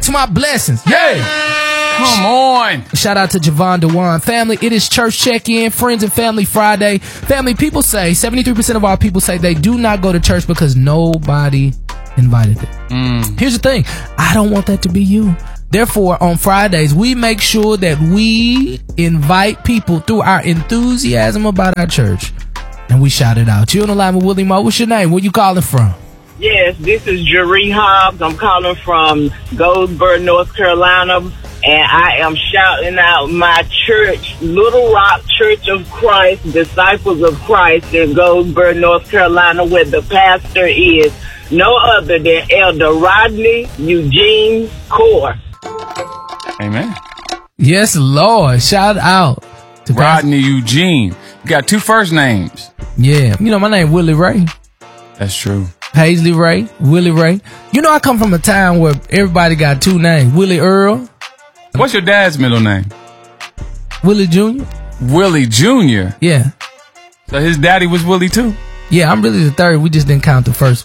to my blessings. Yeah. Come on. Shout out to Javon Dewan. Family, it is Church Check-In, Friends and Family Friday. Family, people say, 73% of our people say they do not go to church because nobody invited them. Here's the thing. I don't want that to be you. Therefore, on Fridays, we make sure that we invite people through our enthusiasm about our church. And we shout it out. You on the line with Willie Moe. What's your name? Where you calling from? Yes, this is Jeree Hobbs. I'm calling from Goldsboro, North Carolina, and I am shouting out my church, Little Rock Church of Christ, Disciples of Christ in Goldsboro, North Carolina, where the pastor is no other than Elder Rodney Eugene Core. Amen. Yes, Lord. Shout out to Rodney Eugene. You got two first names. Yeah. You know, my name Willie Ray. That's true. Paisley Ray, Willie Ray. You know, I come from a town where everybody got two names. Willie Earl. What's your dad's middle name? Willie Jr. Willie Jr.? Yeah. So his daddy was Willie too? Yeah, I'm really the third. We just didn't count the first.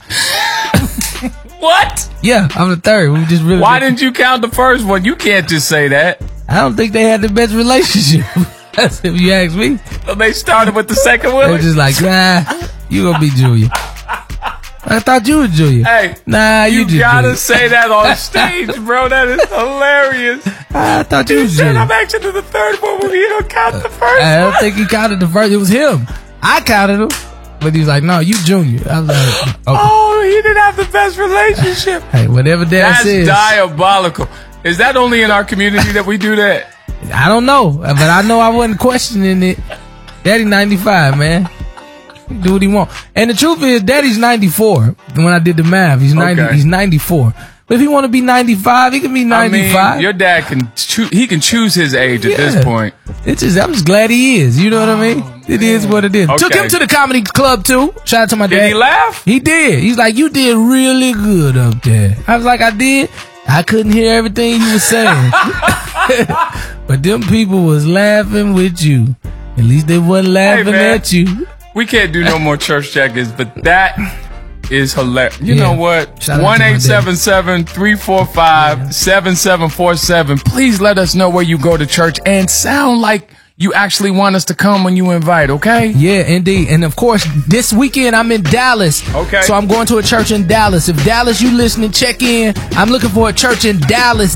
What? Yeah, I'm the third. We just really. Why didn't you count the first one? You can't just say that. I don't think they had the best relationship. That's if you ask me. So they started with the second Willie? They were just like, nah, you gonna be Junior. I thought you were Junior. Hey, nah, you just gotta Junior. say that on stage, bro. That is hilarious. I thought you was said Junior. I'm actually the third one when he don't count the first I don't one. think he counted the first. It was him. I counted him. But he was like, no, you Junior. I was like, oh, he didn't have the best relationship. Hey, whatever Dad says. That's diabolical. Is that only in our community that we do that? I don't know. But I know I wasn't questioning it. Daddy 95, man. Do what he want. And the truth is, Daddy's 94. When I did the math, he's 90. Okay. He's 94. But if he want to be 95, he can be 95. I mean, your dad can he can choose his age at this point. I'm just glad he is. You know what I mean? It is what it is. Okay. Took him to the comedy club too. Shout out to my dad. Did he laugh? He did. He's like, you did really good up there. I was like, I did. I couldn't hear everything you were saying. But them people was laughing with you. At least they wasn't laughing at you. We can't do no more church check-ins, but that is hilarious. You know what? 1-877-345-7747. Please let us know where you go to church and sound like you actually want us to come when you invite, okay? Yeah, indeed. And of course, this weekend I'm in Dallas. Okay. So I'm going to a church in Dallas. If Dallas, you listening, check in. I'm looking for a church in Dallas